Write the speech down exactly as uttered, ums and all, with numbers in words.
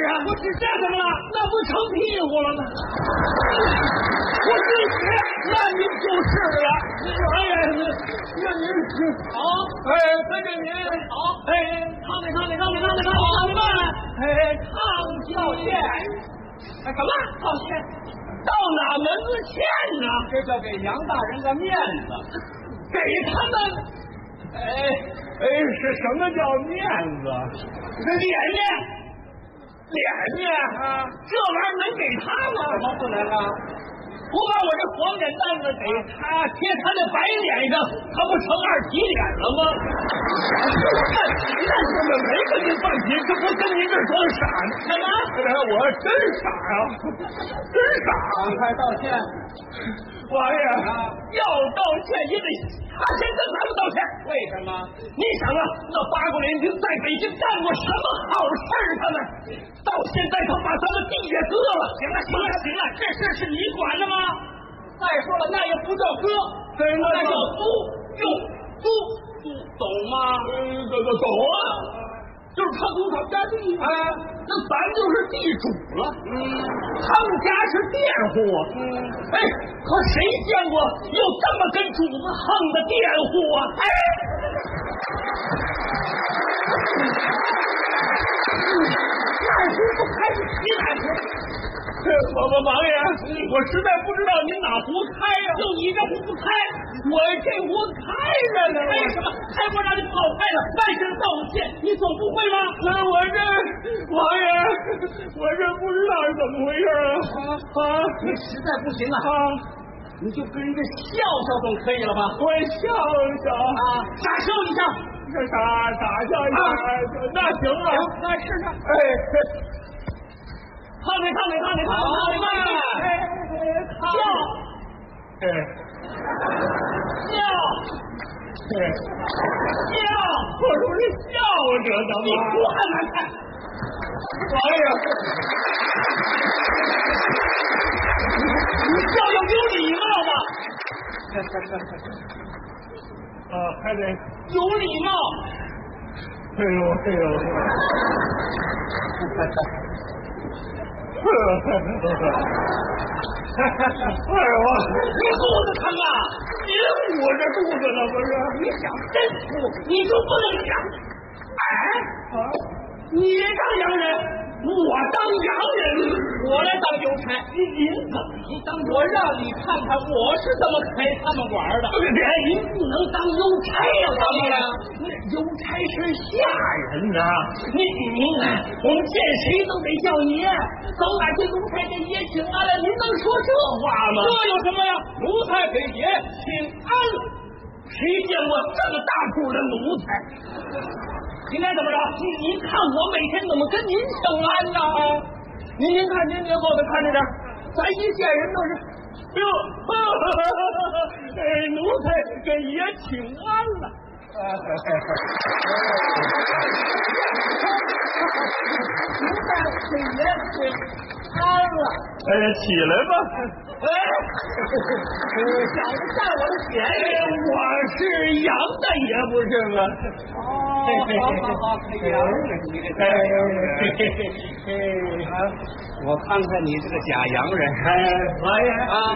呀？ 我指这怎么了？ 那不成屁股了吗？我自己，那您就是了。哎呀，那您是好， 哎，跟着您好， 哎， 唱你唱你唱你唱你唱你唱你慢， 哎，唱道歉， 哎，干嘛道歉？ 到哪门子欠呢？ 这叫给杨大人个面子， 给他们， 哎哎，是什么叫面子？脸面，脸面啊！这玩意儿能给他吗？ 怎么不能啊？ 我把我这黄脸蛋子给他贴他那白脸上，他不成二体脸了吗？看你那根本没跟您犯题，这不跟您这装傻呢？ 干嘛？ 我真傻呀、啊，真傻！ 赶快道歉！ 王爷，啊、要道歉也得他先跟咱们道歉。 为什么？ 你想啊，那八国联军在北京干过什么好事儿？他们到现在他把咱们地也割了。行了行了行了，这事是你管的吗？ 再说了，那也不叫割，那叫租，用租租，懂吗？ 嗯，懂懂懂啊，就是他租他们家地，哎，那咱就是地主了。嗯，他们家是佃户啊。嗯，哎，可谁见过有这么跟主子横的佃户啊？哎。哪壶不开提哪壶。王王王爷，我实在不知道您哪壶开呀、啊？就你这壶不开，我这壶开着呢。 为什么？开锅让你跑开了，万事道歉，你总不会吗？ 那我这王爷，我这不知道是怎么回事啊！啊， 你实在不行啊， 啊， 你就跟人家笑笑总可以了吧？ 我笑笑啊，傻笑一下。 这傻傻笑一下，啊、那行啊， 那试试。 哎， 唱你唱你唱你唱你唱你慢， 笑，哎， 笑， 哎，笑，我说是笑着的吗？ 你不看难看， 王爷， 你笑要有礼貌吧？ 啊，还得有礼貌。 哎呦哎呦！哎呦！ 你肚子疼啊？ 您捂着肚子呢不是？ 你想真吐，你就不能想。哎， 啊， 你当洋人，我当洋人，我来当邮差。您怎么能当？我让你看看我是怎么陪他们玩的。 别，您不能当邮差呀！ 怎么了？ 邮差是下人呐、啊。您您，我们见谁都得叫爷。走哪去奴才给爷请安了，您能说这话吗？ 这有什么呀？奴才给爷请安了。 谁见过这么大户的奴才？ 应该怎么着？ 你你看我每天怎么跟您请安呢？您您看您您后头看着点，咱一见人都是，哎呦，哎，奴才给爷请安了。 奴才给爷请安了。 哎，起来吧。哎， 小子占我的便宜， 我是杨大爷不是吗？ 哦，好好好，杨人，你这假洋人。我看看你这个假洋人。 哎，王爷啊。